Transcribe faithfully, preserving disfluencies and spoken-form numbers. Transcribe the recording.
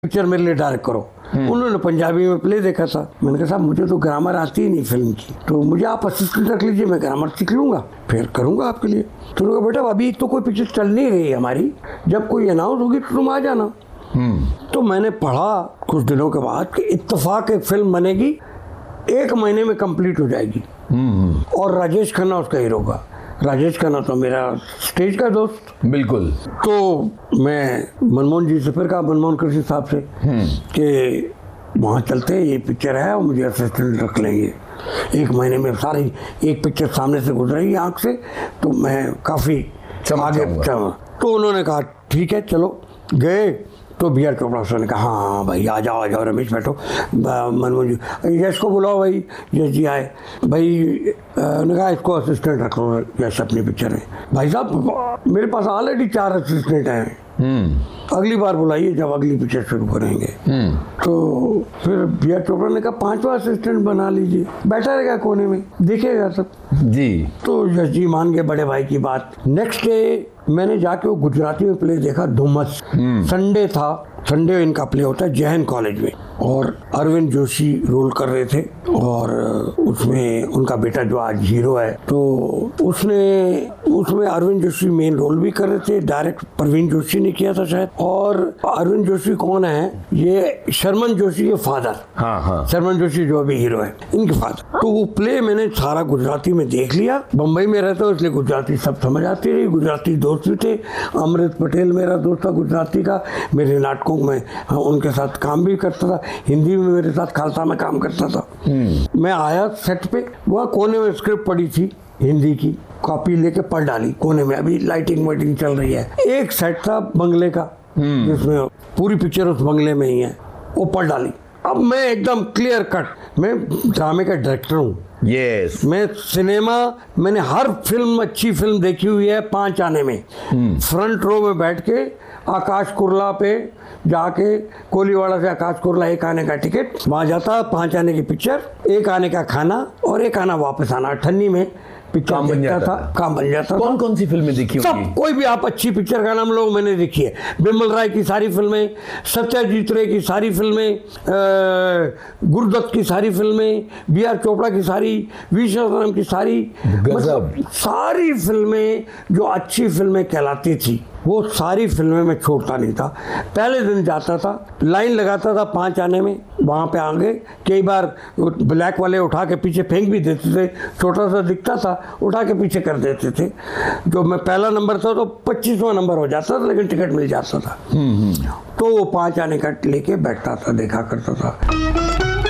Picture मेरे लिए direct करो। उन्होंने पंजाबी में प्ले देखा था। मैंने कहा साहब मुझे तो ग्रामर आती ही नहीं फिल्म की, तो मुझे आप असिस्टेंट रख लीजिए, मैं ग्रामर सीख लूंगा फिर करूंगा आपके लिए। तो उन्होंने कहा बेटा अभी तो कोई पिक्चर चल नहीं रही है हमारी, जब कोई अनाउंस होगी तो तुम आ जाना। तो मैंने पढ़ा कुछ दिनों के बाद कि इत्तेफाक एक फिल्म बनेगी, एक महीने में कंप्लीट हो जाएगी और राजेश खन्ना उसका हीरो का। राजेश खन्ना तो मेरा स्टेज का दोस्त। बिल्कुल। तो मैं मनमोहन जी से फिर कहा, मनमोहन कृष्ण साहब से कि वहाँ चलते हैं, ये पिक्चर है और मुझे असिस्टेंट रख लेंगे। एक महीने में सारी एक पिक्चर सामने से गुजरेगी आँख से, तो मैं काफ़ी आगे चला। तो उन्होंने कहा ठीक है चलो। गए तो बी आर चोपड़ा सर ने कहा हाँ हाँ भाई आ जाओ आ जाओ रमेश बैठो। मनमोहन जी यश को बुलाओ, भाई यश जी आए। भाई ने कहा इसको असिस्टेंट रखो यश अपनी पिक्चर में। भाई साहब मेरे पास ऑलरेडी चार असिस्टेंट हैं, अगली बार बुलाइए जब अगली पिक्चर शुरू करेंगे। तो फिर बी आर चोपड़ा ने कहा पांचवा असिस्टेंट बना लीजिए, बैठा रहेगा कोने में देखेगा सब जी। तो यश जी मान गए बड़े भाई की बात। नेक्स्ट डे मैंने जाके वो गुजराती में प्ले देखा, धुम्मस। संडे था, संडे इनका प्ले होता है जैन कॉलेज में, और अरविंद जोशी रोल कर रहे थे और उसमें उनका बेटा जो आज हीरो है, तो उसने उसमें अरविंद जोशी मेन रोल भी कर रहे थे, डायरेक्ट प्रवीण जोशी ने किया था शायद। और अरविंद जोशी कौन है, ये शर्मन जोशी के फादर। हाँ हाँ शर्मन जोशी जो अभी हीरो है इनके फादर। तो वो प्ले मैंने सारा गुजराती में देख लिया। बम्बई में रहता हूँ इसलिए गुजराती सब समझ आती रही, गुजराती दोस्त भी थे। अमृत पटेल मेरा दोस्त था गुजराती का, मेरे नाटकों में उनके साथ काम भी करता था, हिंदी में मेरे साथ खालसा में काम करता था। मैं आया सेट पे, वहाँ कोने में स्क्रिप्ट पड़ी थी हिंदी की, कॉपी लेके पढ़ डाली कोने में। अभी लाइटिंग वाइटिंग चल रही है। एक सेट था बंगले का जिसमें पूरी पिक्चर उस बंगले में ही है, वो पढ़ डाली। अब मैं एकदम क्लियर कट, मैं ड्रामे का डायरेक्टर हूँ। Yes yes. मैं सिनेमा, मैंने हर फिल्म अच्छी फिल्म देखी हुई है पांच आने में। फ्रंट रो में बैठ के आकाश कुरला पे जाके, कोलीवाड़ा से आकाश कुरला एक आने का टिकट, वहाँ जाता, पांच आने की पिक्चर, एक आने का खाना और एक आना वापस आना। अठन्नी में पिक्चर काम बन जाता था, काम बन जाता। कौन कौन सी फिल्में देखी होंगी? सब, कोई भी आप अच्छी पिक्चर का नाम लो मैंने देखी है। बिमल राय की सारी फिल्में, सत्यजीत रे की सारी फिल्में, गुरुदत्त की सारी फिल्में, बी आर चोपड़ा की सारी, वी शास्त्रम की सारी, मतलब सारी फिल्में जो अच्छी फिल्में कहलाती थी वो सारी फिल्में में छोड़ता नहीं था। पहले दिन जाता था, लाइन लगाता था पाँच आने में, वहाँ पे आगे कई बार ब्लैक वाले उठा के पीछे फेंक भी देते थे, छोटा सा दिखता था उठा के पीछे कर देते थे। जो मैं पहला नंबर था तो पच्चीसवां नंबर हो जाता था, लेकिन टिकट मिल जाता था। तो वो पाँच आने का लेके बैठता था, देखा करता था।